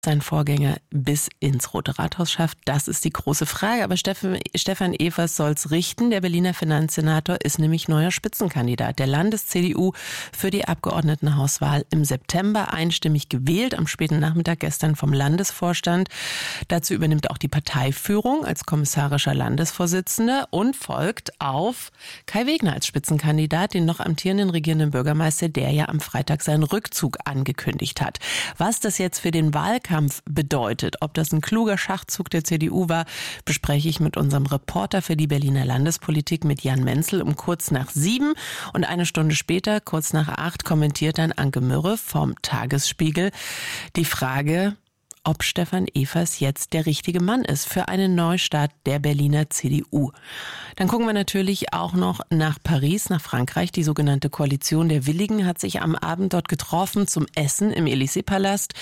sein Vorgänger bis ins Rote Rathaus schafft, das ist die große Frage. Aber Stefan Evers soll's richten. Der Berliner Finanzsenator ist nämlich neuer Spitzenkandidat der Landes-CDU für die Abgeordnetenhauswahl im September, einstimmig gewählt, am späten Nachmittag gestern vom Landesvorstand. Dazu übernimmt auch die Parteiführung als kommissarischer Landesvorsitzender und folgt auf Kai Wegner als Spitzenkandidat, den noch amtierenden regierenden Bürgermeister, der ja am Freitag seinen Rückzug angekündigt hat. Was das jetzt für den Wahlkampf bedeutet, ob das ein kluger Schachzug der CDU war, bespreche ich mit unserem Reporter für die Berliner Landespolitik, mit Jan Menzel, um kurz nach 7. Und eine Stunde später, kurz nach 8, kommentiert dann Anke Mürre vom Tagesspiegel die Frage, ob Stefan Evers jetzt der richtige Mann ist für einen Neustart der Berliner CDU. Dann gucken wir natürlich auch noch nach Paris, nach Frankreich. Die sogenannte Koalition der Willigen hat sich am Abend dort getroffen zum Essen im Élysée-Palast.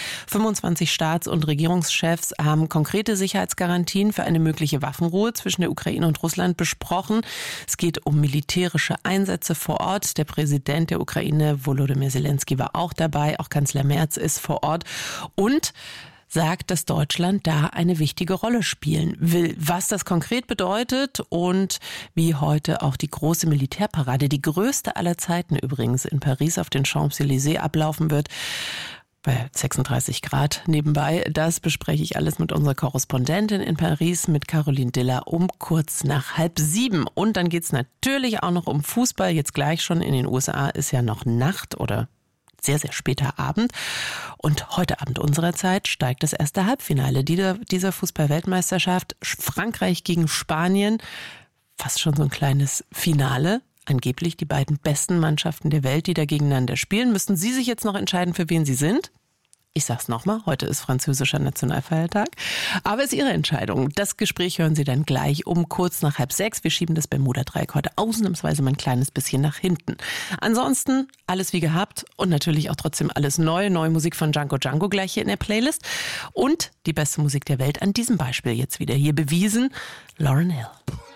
25 Staats- und Regierungschefs haben konkrete Sicherheitsgarantien für eine mögliche Waffenruhe zwischen der Ukraine und Russland besprochen. Es geht um militärische Einsätze vor Ort. Der Präsident der Ukraine, Volodymyr Zelensky, war auch dabei. Auch Kanzler Merz ist vor Ort. Und sagt, dass Deutschland da eine wichtige Rolle spielen will. Was das konkret bedeutet und wie heute auch die große Militärparade, die größte aller Zeiten übrigens in Paris auf den Champs-Élysées ablaufen wird, bei 36 Grad nebenbei, das bespreche ich alles mit unserer Korrespondentin in Paris, mit Caroline Diller, um kurz nach 6:30. Und dann geht's natürlich auch noch um Fußball. Jetzt gleich schon in den USA ist ja noch Nacht oder sehr, sehr später Abend. Und heute Abend unserer Zeit steigt das erste Halbfinale dieser Fußball-Weltmeisterschaft. Frankreich gegen Spanien. Fast schon so ein kleines Finale. Angeblich die beiden besten Mannschaften der Welt, die da gegeneinander spielen. Müssten Sie sich jetzt noch entscheiden, für wen Sie sind? Ich sag's nochmal, heute ist französischer Nationalfeiertag. Aber es ist Ihre Entscheidung. Das Gespräch hören Sie dann gleich um kurz nach 5:30. Wir schieben das Bermuda-Dreieck heute ausnahmsweise mal ein kleines bisschen nach hinten. Ansonsten alles wie gehabt und natürlich auch trotzdem alles neu. Neue Musik von Django Django gleich hier in der Playlist. Und die beste Musik der Welt an diesem Beispiel jetzt wieder hier bewiesen. Lauryn Hill.